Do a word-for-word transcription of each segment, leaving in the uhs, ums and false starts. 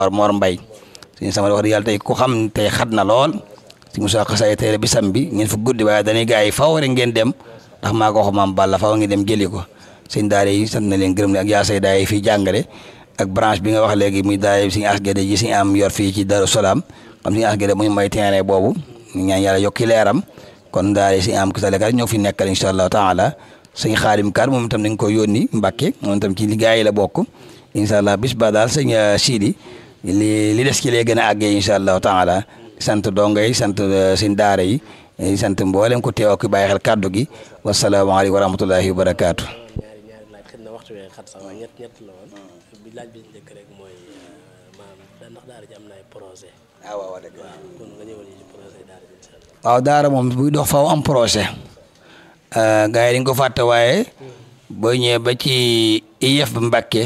Mor Mbay suñu sama wax dëgg yàlla tey ku xam tey xat na lool si Moussa Xasaay tey bisam bi ngeen fa guddi waaye dañuy gars yi faw rek ngeen dem ndax maa ko wax maam Balla faw ngeen dem jëli ko sëñ daara yi sant na leen gërëm leen ak yaa say daara yi fii jàngale ak branche bi nga wax léegi muy daara yi suñu asgade ji suñu am yor fii ci Darou Salaam xam suñu asgade mu ñu may terrain boobu ñu ñaan yàlla yokki leeram kon daara yi suñu am kisalekat ñoo fi nekkal incha allah taala sëñ Xaadim Kar moom itam dañ ko yónni Mbàkke moom itam ci liggéey yi la bokk incha allah bis ba daal sëñ Sidi li li des ci lay gën a àggee incha allah taala sant dongo yi sant seen daara yi sant mboolem ko teew ak bàyyi xel kàddu gi wasalaamaaleykum wa rahmatullahi wa barakaatu. ñaari ñaari laaj xëy na waxtu wee xat sax waaye ñett ñett la woon bi laaj bi njëkk rek mooy maanaam ndax daara ji am na ay projet. ah waaw dëgg waaw kon nga ñëwal ci projet daara ji incha allah. waaw daara moom buy dox faaw am projet gars yi dañ ko fàtte waaye boo ñëwee ba ci I F Mbàkke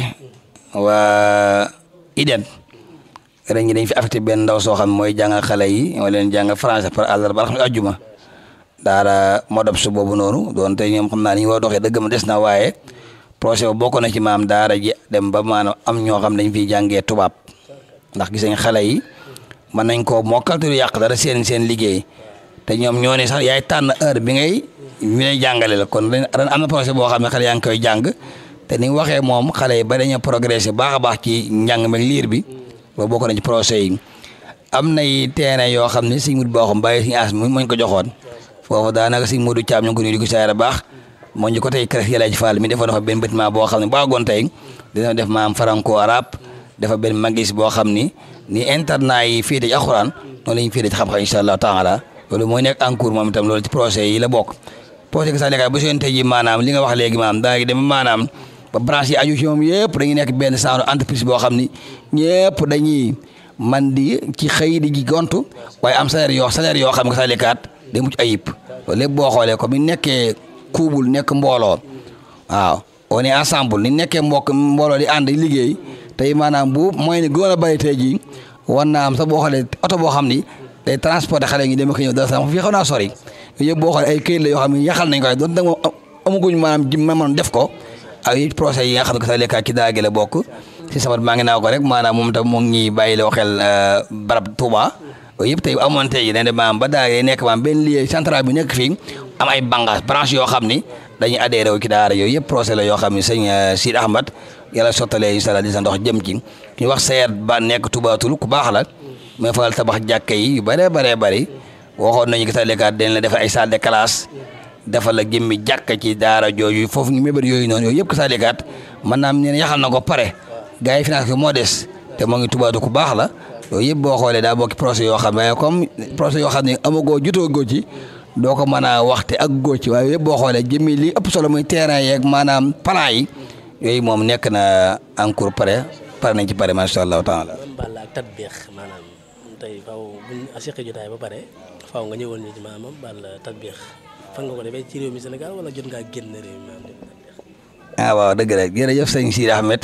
waa Iden ren ñi dañ fi affecté benn ndaw soo xam mooy jàngal xale yi moo leen jàngal français par àllarba alxames àjjuma daara modab su boobu noonu doon tey ñoom xam naa ni ñu war a doxee dëgg ma des na waaye projet bu bokk na ci maam daara ji dem ba maanaam am ñoo xam dañ fiy jàngee tubaab ndax gis nañ xale yi mën nañ koo mokkal te du yàq dara seen seen liggéey te ñoom ñoo ne sax yaay tànn heure bi ngay ñu lay jàngale la kon ren am na projet boo xam ne xale yaa ngi koy jàng te ni waxee moom xale yi ba dañoo progressé baax a baax ci njàng meeg liir bi boo bokk nañ ci projet yi am nay terrain yoo xam ne suñ mut boo xam bàyyi suñu as mu muñ ko joxoon foofu daanaka suñ Modou Thiam ñu ngi ko nuyu di ko saara baax moo ñu ko tey crèche Yàlla ji Fall mi defoon dafa benn bâtiment boo xam ne baagoon tey dina def maam franco arabe dafa benn magis boo xam ni ni internat yi féete ci alxuraan noonu la ñu féete ci xam-xam incha allah taala loolu mooy nekk en cours moom itam loolu ci projet yi la bokk projet que sax nekkaay bu seen tey ji maanaam li nga wax léegi maanaam daa ngi dem maanaam ba branche yi aju ci moom yëpp dañuy nekk benn genre entreprise boo xam ni ñëpp dañuy man di ci xëy di ji gontu waaye am salaire yoo salaire yoo xam nga sax lekkaat day mucc ayib loolu lépp boo xoolee comme ni nekkee kuubul nekk mbooloo waaw on est ensemble ni nekkee mbokk mbooloo di ànd liggéey tey maanaam bu mooy ni gën a bëri tey jii war naa am sax boo xoolee oto boo xam ni day transporter xale yi dem ak ñëw dara sax fii xaw naa sori yooyu yëpp boo xoolee ay këyit la yoo xam ne yaxal nañ ko waaye doon da nga amaguñ maanaam ji ma mën def ko ak yi procès yi nga xam ne sax lekkaat ci daagi la bokk si sabat maa ngi naa ko rek maanaam moom tam mu ngi ñuy bàyyi loo xel barab Touba yooyu yëpp tey amoon tey dañ de maanaam ba daagee nekk maanaam benn lieu central bi nekk fii am ay bànqaas branche yoo xam ni dañuy adhéré wu ci daara yooyu yëpp procès la yoo xam ne sëñ Sid Ahmad yàlla sottalee incha allah di sa ndox jëm ci ñu wax seet ba nekk tubaatul ku baax la mais faal tabax jàkka yi yu bëree bëree bëri waxoon nañu sax lekkaat dañ la defal ay salle de classe defal la jëmmi jàkka ci daara jooju foofu ñu mébét yooyu noonu yooyu yëpp sax lekkaat mën naa am ne yaxal na ko pare gars yi finance ko moo des te moo ngi tubaatu ku baax la yooyu yëpp boo xoolee daa bokki procès yoo xam ne comme procès yoo xam ne amagoo jutoo góo ci doo ko mën a waxte ak góo ci waaye yëpp boo xoolee jëmmi li ëpp solo muy terrain yeeg maanaam plan yi yooyu moom nekk na en cours pare pare nañ ci pare macha allah taala. Balla ak tatbiix maanaam tey faaw buñ asiqi jotaay ba pare faaw nga ñëwoon ñu ci maanaam Balla tatbiix fan nga ko defee ci réew mi Sénégal wala jot ngaa génn réew mi maanaam ah waaw dëgg la jërëjëf sëñ Sidi Ahmed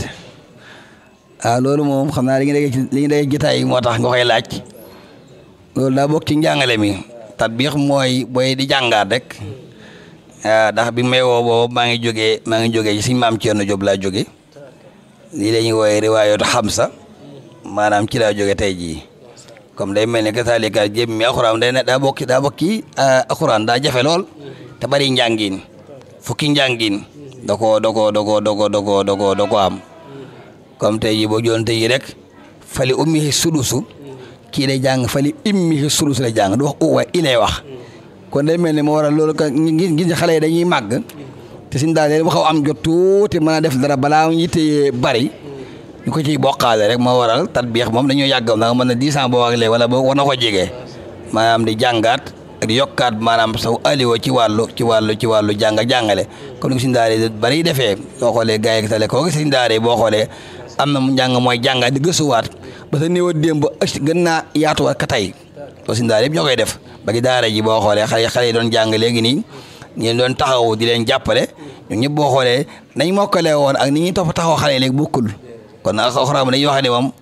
ah loolu moom xam naa li ñu déggee ci li ñu déggee jotaay yi moo tax nga koy laaj loolu daa bokk ci njàngale mi tatbiix mooy booy di jàngaat rek ndax bi may woo boobu maa ngi jógee maa ngi jógee ci suñu maam Thierno Diop laa jógee lii la ñuy woowee riwaayatu xamsa maanaam ci laa jógee tey jii comme day mel ni que saalika jéem mi alxuraan day ne daa bokk daa bokki alxuraan daa jafe lool te bari njàngin fukki njàngin da koo da koo da koo da koo da koo da koo da koo am comme tey jii boo joon tey jii rek fali ummihi sudusu kii lay jàng fali immihi sudusu lay jàng du wax uwa ilay wax kon day mel ni moo waral loolu ka gis xale yi dañuy màgg te suñ daal leen bu xaw am jot tuuti mën a def dara balaa yitte bari ñu ko ciy bokkaale rek moo waral tatbiix moom dañoo yàggam ndax mën na dix ans boo ak léegi wala boo war na ko jegee maanaam di jàngaat ak di yokkaat maanaam saw aliwo ci wàllu ci wàllu ci wàllu jàng jàngale comme ni ko suñ daal bari defee boo xoolee gars yi tale koo gis suñ daal boo xoolee am na mu njàng mooy jàngaat di gëstuwaat ba sa néew a démb gën naa yaatuwaat ka tey loolu suñ daal yëpp ñoo koy def ba gi daara ji boo xoolee xale xale yi doon jàng léegi nii ñu doon taxaw di leen jàppale ñun ñëpp boo xoolee nañ mokkalee woon ak ni ñuy topp taxaw xale léegi bokkul kon nag alxuraan dañuy wax ne moom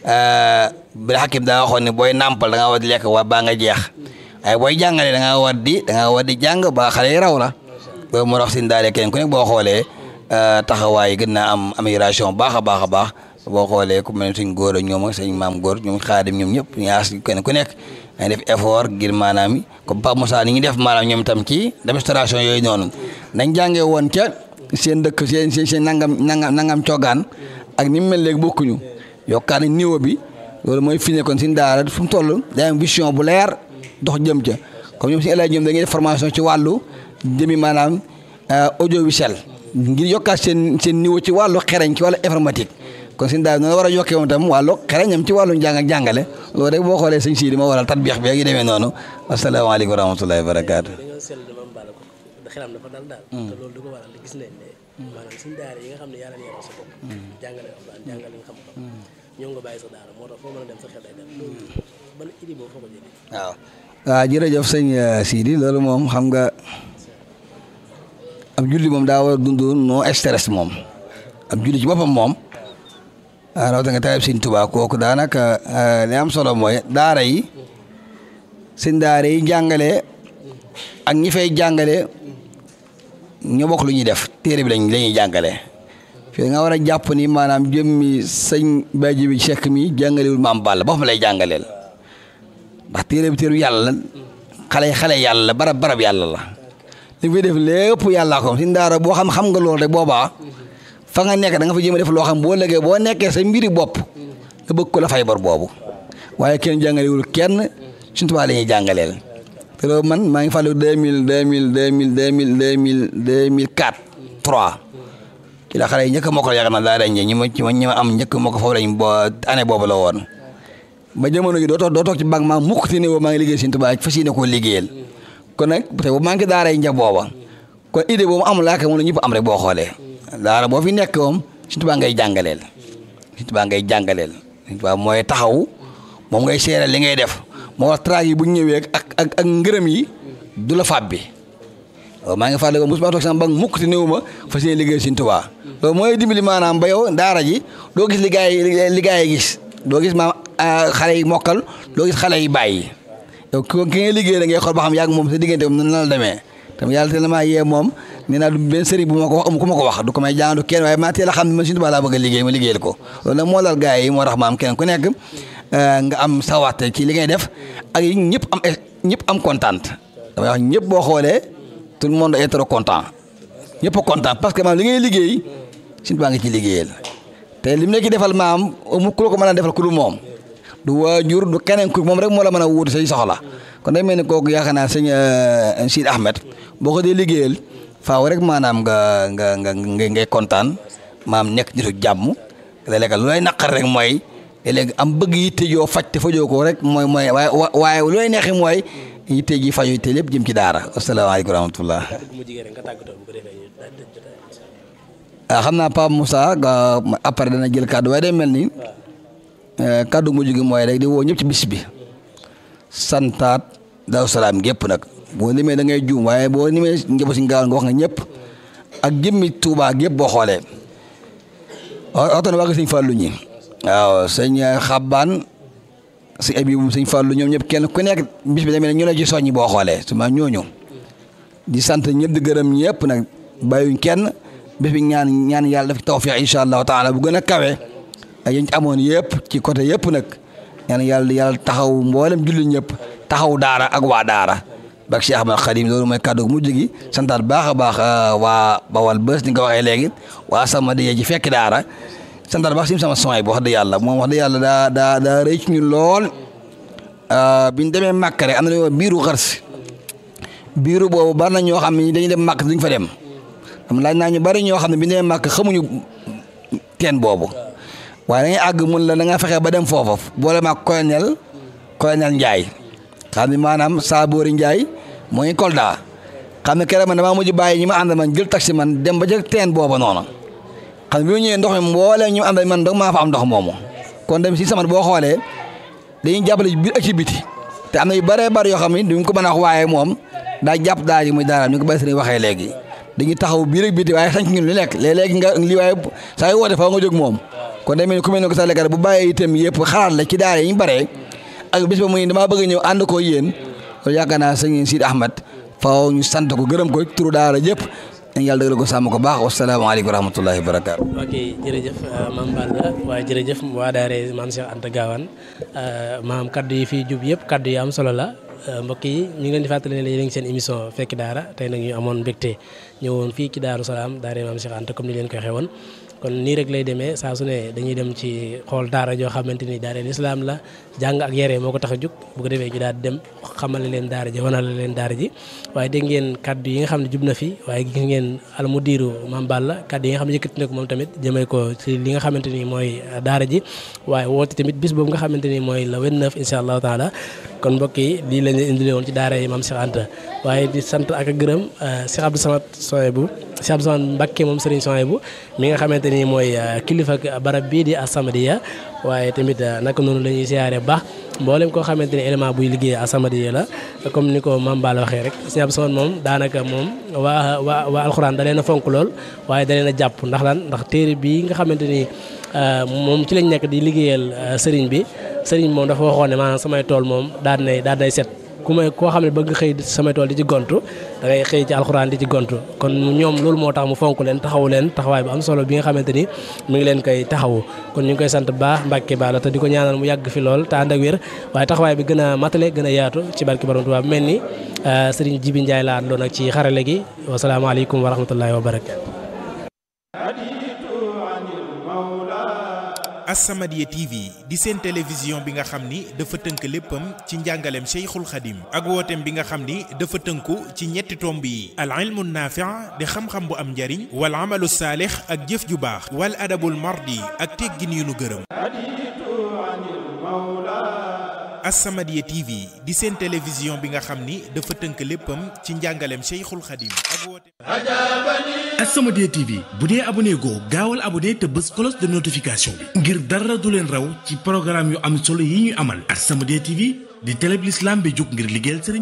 bi Hakim daa waxoon ne booy nàmpal da ngaa war di lekk waa baa nga jeex waaye booy jàngalee da ngaa war di da ngaa war di jàng ba xale yi raw la loolu moo tax sin daale kenn ku nekk boo xoolee taxawaay gën naa am amélioration baax a baax a baax boo xoolee ku mel ne suñ góor ak ñoom ak sëñ maam góor ñoom xaadim ñoom ñëpp ñaas kenn ku nekk dañ def effort ngir maanaam comme Pape Moussa ni ñu def maanaam ñoom tam ci démonstration yooyu noonu nañ jàngee woon ca seen dëkk seen seen seen nangam nangam nangam coogaan ak ni mu mel léegi bokkuñu yokkaat nañ niveau bi loolu mooy fi nekkoon suñ daara fu mu toll day am vision bu leer dox jëm ca comme ñoom suñu élèves ñoom dañuy def formation ci wàllu jëmi maanaam audiovisuel ngir yokkaat seen seen niveau ci wàllu xereñ ci wàllu informatique kon suñu daara noonu war a yokkee moom tam wàllu xereñam ci wàllu njàng ak jàngale loolu rek boo xoolee sëñ Sidi moo waral tatbiix bi ak yi demee noonu asalaamaaleykum wa rahmatullahi wa barakaatu. dañoo seetlu dama baal ko xelam dafa dal daal. te loolu du ko waral gis nañ ne. maanaam suñu daara yi nga xam ne yàlla na sa bopp. jàngale alxuraan jàngale nga xam-xam. ñoo nga bàyyi sa daara moo tax foo mën a dem sa xel day dem loolu ban idée boobu foo ko jëlee. waaw waaw jërëjëf sëñ Sidi loolu moom xam nga ab julli moom daa war a dund no stress moom ab julli ci boppam moom ah rawatina nga tawee sëñ Tuubaa kooku daanaka li am solo mooy daara yi seen daara yi jàngale ak ñi fay jàngale ñoo bokk lu ñuy def téere bi lañ la ñuy jàngale fii nga war a jàpp ni maanaam jëmmi sëñ Badji bi Cheikh mi jàngalewul maam Balla boppam lay jàngaleel ndax téere bi téeru yàlla la xale xale yàlla la barab barab yàlla la li fay def lépp yàllaa ko seen daara boo xam xam nga loolu rek boobaa fa nga nekk da nga fa jéem a def loo xam boo léegi boo nekkee sa mbiri bopp nga bëgg ko la fay bor boobu waaye kenn jàngalewul kenn Sëñ Tuubaa la ñuy jàngaleel te loolu man maa ngi fàttaliku deux mille deux mille deux mille deux mille deux mille deux mille quatre trois ci la xale yi njëkk a mokkal yaakaar naa daa dañ ñi ma ñi ma am njëkk mokk foofu lañ bo année boobu la woon ba jamono gi doo toog doo toog ci banque maa mukk te ne woo maa ngi liggéey Sëñ Tuubaa fas yéene koo liggéeyal kon nag te boobu maa ngi daara yi njëkk booba kon idée boobu amul laaka moom la ñëpp am rek boo xoolee daara boo fi nekk moom Sëñ Tuubaa ngay jàngaleel Sëñ Tuubaa ngay jàngaleel Sëñ Tuubaa mooy taxaw moom ngay seeral li ngay def moo wax traag yi bu ñu ñëwee ak ak ak ngërëm yi du la fab bi waaw maa ngi fàttali ko mosuma toog sama banque mukk te néew ma fas yéene liggéey Sëñ Tuubaa loolu mooy dimbali maanaam ba yow daara ji doo gis li gaa yi li gaa yi gis doo gis maam xale yi mokkal doo gis xale yi bàyyi yow ki ngay liggéey da ngay xool ba xam yàgg moom sa diggante moom nan la demee tam yàlla te la maa yee moom nee naa du benn sëriñ bu ma ko wax amu ku ma ko wax du ko may jàng du kenn waaye maa teel a xam ne man Sëñ Tuubaa laa bëgg a liggéey ma liggéeyal ko loolu nag moo dal gaa yi moo tax maam kenn ku nekk nga am sawaate ci li ngay def ak yi ñëpp am ñëpp am kontaan damay wax ñëpp boo xoolee tout le monde est trop content ñëpp a content parce que maam li ngay liggéey Sëñ Tuubaa nga ci liggéeyal te li mu nekk defal maam mu ku la ko mën a defal ku dul moom du waajur du keneen ku moom rek moo la mën a wuutu say soxla kon day mel ni kooku yaakaar naa sëñ Sidi Ahmed boo ko dee liggéeyal faaw rek maanaam nga nga nga ngay kontaan maam nekk nitu jàmm léeg-léeg lu lay naqar rek mooy léegi am bëgg yitte yoo faj te fajoo ko rek mooy mooy waaye waaye lu lay neexee mooy yitte ji faju te lépp jëm ci daara asalaamaaleykum wa rahmatullah. ah xam naa Pape Moussa après dana jël kàddu waaye day mel ni kàddu mujj gi mooy rek di woo ñëpp ci bis bi santaat Daaru Salaam gépp nag boo limee da ngay juum waaye boo limee njëba si ngaaw nga wax nga ñëpp ak jëmmi Tuubaa gépp boo xoolee waxtaan waa nga sëñ Fallou ñi waaw sëñ Xabbaan si abi bu sëñ Fallou ñoom ñëpp kenn ku nekk bis bi demee ne ñu la ci soññi boo xoolee suma ñooñu di sant ñëpp di gërëm ñëpp nag bàyyuñ kenn bis bi ñaan ñaan yàlla daf tawfiq insha allahu taala bu gën a kawe ak yéen ci amoon yëpp ci côté yëpp nag ñaan yàlla yàlla taxaw mboolem julli ñëpp taxaw daara ak waa daara bak Cheikh Ahmad Khadim loolu mooy kàddu mujj gi santaat baax a baax waa Bawal Bës ni nga ko waxee léegi waa sama di ji fekk daara santaat baax sim sama son bi wax dëgg yàlla moom wax dëgg yàlla daa daa daa rëy ci ñu lool biñ demee màkk rek am na biiru xars biiru boobu bari na ñoo xam ne dañuy dem màkk duñ fa dem am laaj naa ñu bari ñoo xam ne bi ñu demee màkk xamuñu teen boobu waaye da ngay àgg mun la da nga fexe ba dem foofa boole maag colonel colonel Ndiaye xam ne maanaam Saboori Ndiaye moo ngi Kolda xam ne keroog man damaa mujj bàyyi ñi ma ànd man jël taxi man dem ba ca teen booba noonu xam ne bi ma ñëwee ndox mi mbooleem ñu ànd man dong maa fa am ndox moomu kon dem si sama boo xoolee dañuy jàppale ci biir ak ci biti te am na yu bëree bëri yoo xam ne duñ ko mën a wax waaye moom daa jàpp daal yi muy daaraam ñu ko bëri sëriñ waxee léegi dañuy taxaw biir ak biti waaye sañ ñun lu nekk léeg-léegi nga lii waaye saa yu woote fa nga jóg moom kon day mel ni ku mel ne ko sax lekkat bu bàyyee itam yëpp xalaat la ci daara yi ñu bëree ak bis ba muy damaa bëgg ñëw ànd ko yéen loolu yaakaar naa sëñ Sidi Ahmed faaw ñu sant ko gërëm ko turu daara yëpp yàlla dëggal ko sàmm ko baax wasalaamaaleykum wa rahmatullahi wa barakaatu. ok jërëjëf maam Balla waaye jërëjëf waa daare maam Cheikh Anta Gawane maam kaddu yi fii jub yëpp kaddu yi am solo la mbokk yi ñu ngi leen di fàttali ne yéen a ngi seen émission fekki daara tey nag ñu amoon mbégte ñëwoon fii ci Daaru Salaam daare maam Cheikh Anta comme ni leen koy xewoon kon nii rek lay demee saa su ne dañuy dem ci xool daara joo xamante ni daara lislaam la jàng ak yare moo ko tax a jóg bu ko defee ñu daal di dem xamale leen daara ji wanale leen daara ji waaye dégg ngeen kaddu yi nga xam ne jub na fi waaye gis ngeen almudiru Mame Balla kaddu yi nga xam ne yëkkati na ko moom tamit jëmee ko ci li nga xamante ni mooy daara ji waaye woote tamit bis boobu nga xamante ni mooy le vingt-neuf incha allahu taala kon mbokk yi lii lañ leen indile woon ci daara yi Mame Cheikh Anta waaye di sant ak gërëm Cheikh Abdou Samad Souhaïbou Cheikh Abdou Samad Mbacké moom Serigne Souhaïbou mi nga xamante ni mooy kilifa barab bii di As-Samadiyya waaye tamit naka noonu la ñuy siyaare baax mboolem koo xamante ni élément buy liggéey As-Samadiyya la comme ni ko Mame Balla waxee rek Cheikh Abdou Samad moom daanaka moom waa waa waa alxuraan da leen a fonk lool waaye da leen a jàpp ndax lan ndax téere bii nga xamante ni moom ci lañ nekk di liggéeyal sëriñ bi sëriñ moom dafa waxoon ne maanaam samay tool moom daal nay daal nay set ku may koo xam ne bëgg xëy samay tool di ci gontu da ngay xëy ci alxuraan di ci gontu kon ñoom loolu moo tax mu fonk leen taxawu leen taxawaay bu am solo bi nga xamante ni mu ngi leen koy taxawu kon ñu ngi koy sant baax Mbacké Balla te di ko ñaanal mu yàgg fi lool te ànd ak wér waaye taxawaay bi gën a matale gën a yaatu ci barki Borom Tuubaa mel ni sëriñ Jibi Ndiaye laa àndoon ak ci xarale gi wasalaamaaleykum wa rahmatullahi wa barakatu. As-Samadiyya T V di seen télévision bi nga xam ni dafa tënk léppam ci njàngaleem Cheikhul Khadim ak wooteem bi nga xam ni dafa tënku ci ñetti tomb yi al ilmu naafi' di xam-xam bu am njariñ wal amalu saalix ak jëf ju baax wal adabul mardi ak teggin yu nu gërëm. As-Samadiyya T V di seen télévision bi nga xam ni dafa tënk léppam ci njàngaleem Cheikhul Khadim ak wooteem. As-Samadiyya T V bu dee abonné goo gaawal abonné te bës cloche de notification bi ngir dara du leen raw ci programme yu am solo yi ñuy amal. As-Samadiyya T V di télé bi l'islam bi jóg ngir liggéeyal sëriñ